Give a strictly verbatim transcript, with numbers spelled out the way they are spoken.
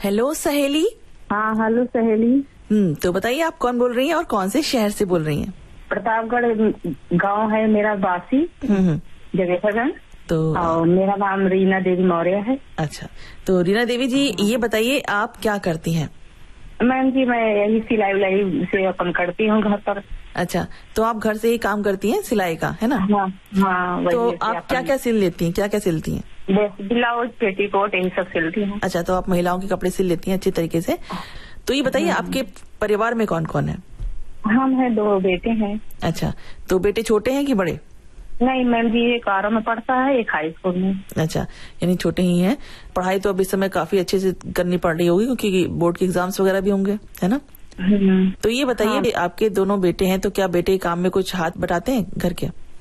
Hello सहेली। हाँ hello सहेली। हम्म तो बताइए आप कौन बोल रही हैं और कौन से शहर से बोल रही हैं? प्रतापगढ़ गांव है मेरा बासी, हम्म जगेसागंज। तो और मेरा नाम रीना देवी मौर्य है। अच्छा, तो रीना देवी जी ये बताइए आप क्या करती हैं? मैम जी मैं यही सिलाई उलाई से अपन करती हूँ घर पर। अच्छा, तो आप घर से ही काम करती हैं सिलाई का, है ना? हाँ हाँ। तो आप क्या क्या सिल लेती हैं, क्या क्या सिलती हैं? ब्लाउज, पेटीकोट यही सब सिलती हूँ। अच्छा, तो आप महिलाओं के कपड़े सिल लेती हैं अच्छी तरीके से। तो ये बताइए आपके परिवार में कौन कौन है? हम हैं, दो बेटे हैं। अच्छा, तो बेटे छोटे हैं कि बड़े? नहीं मैम जी, एक आरा में पढ़ता है, एक हाई स्कूल में। अच्छा, यानी छोटे ही हैं। पढ़ाई तो अब इस समय काफी अच्छे से करनी पड़ रही होगी क्योंकि बोर्ड के एग्जाम्स वगैरह भी होंगे, है ना? तो ये बताइए हाँ। आपके दोनों बेटे हैं तो क्या बेटे काम में कुछ हाथ बटाते हैं घर के?